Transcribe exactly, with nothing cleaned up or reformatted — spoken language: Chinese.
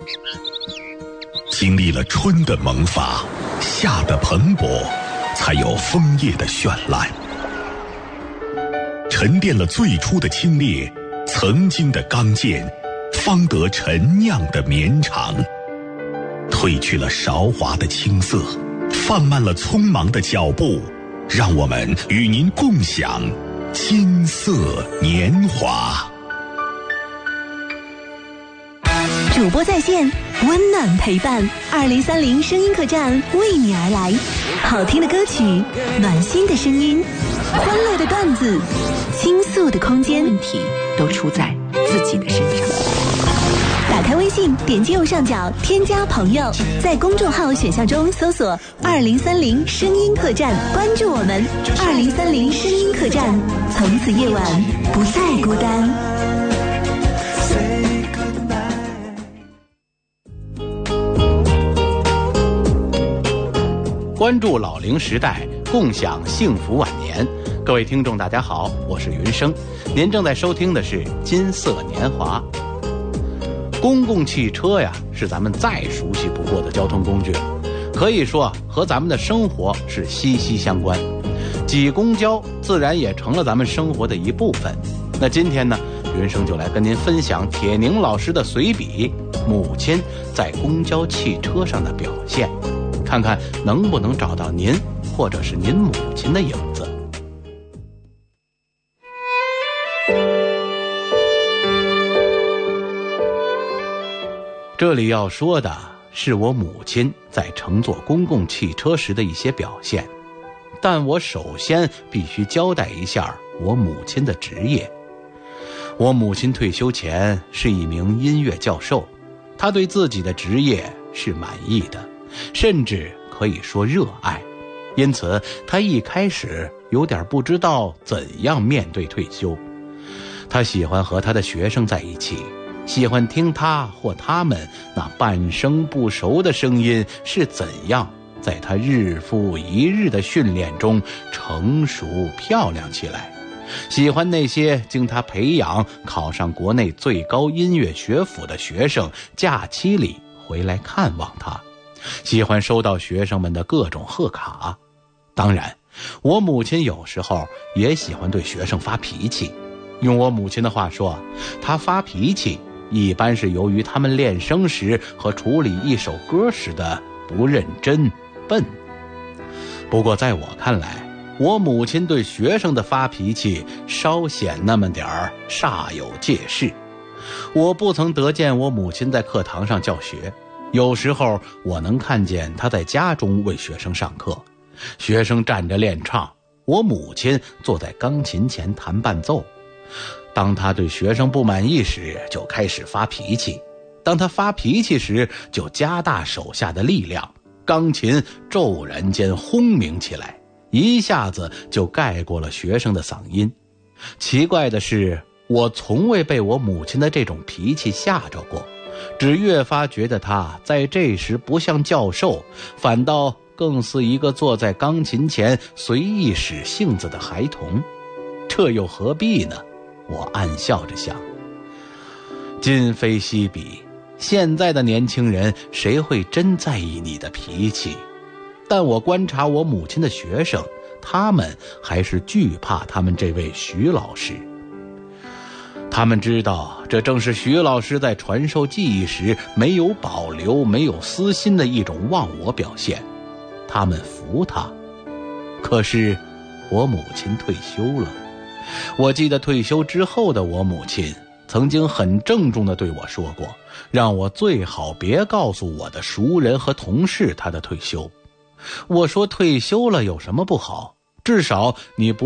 经历了春的萌发，夏的蓬勃，才有枫叶的绚烂。沉淀了最初的清冽，曾经的刚健，方得陈酿的绵长。褪去了韶华的青涩，放慢了匆忙的脚步，让我们与您共享金色年华。 主播在线，温暖陪伴，二零三零声音客栈为你而来。好听的歌曲，暖心的声音，欢乐的段子，倾诉的空间， 问题都出在自己的身上。 打开微信，点击右上角添加朋友，在公众号选项中搜索二零三零声音客栈，关注我们。二零三零声音客栈，从此夜晚不再孤单。 关注老龄时代，共享幸福晚年。各位听众大家好，我是云生，您正在收听的是金色年华。公共汽车呀，是咱们再熟悉不过的交通工具了，可以说和咱们的生活是息息相关。挤公交自然也成了咱们生活的一部分。那今天呢，云生就来跟您分享铁凝老师的随笔《母亲在公交汽车上的表现》，看看能不能找到您或者是您母亲的影子。这里要说的是我母亲在乘坐公共汽车时的一些表现，但我首先必须交代一下我母亲的职业。我母亲退休前是一名音乐教授，她对自己的职业是满意的，甚至可以说热爱，因此她一开始有点不知道怎样面对退休。她喜欢和她的学生在一起，喜欢听他或他们那半生不熟的声音是怎样在他日复一日的训练中成熟漂亮起来，喜欢那些经他培养考上国内最高音乐学府的学生假期里回来看望他，喜欢收到学生们的各种贺卡。当然，我母亲有时候也喜欢对学生发脾气。用我母亲的话说，她发脾气一般是由于他们练声时和处理一首歌时的不认真、笨。不过在我看来，我母亲对学生的发脾气稍显那么点儿煞有介事。我不曾得见我母亲在课堂上教学，有时候我能看见她在家中为学生上课，学生站着练唱，我母亲坐在钢琴前弹伴奏。当他对学生不满意时，就开始发脾气；当他发脾气时，就加大手下的力量，钢琴骤然间轰鸣起来，一下子就盖过了学生的嗓音。奇怪的是，我从未被我母亲的这种脾气吓着过，只越发觉得她在这时不像教授，反倒更似一个坐在钢琴前随意使性子的孩童。这又何必呢？我暗笑着想。今非昔比，现在的年轻人谁会真在意你的脾气？但我观察我母亲的学生，他们还是惧怕他们这位徐老师。他们知道，这正是徐老师在传授技艺时没有保留、没有私心的一种忘我表现。他们服他。可是，我母亲退休了。我记得退休之后的我母亲曾经很郑重地对我说过，让我最好别告诉我的熟人和同事她的退休。我说退休了有什么不好？至少你不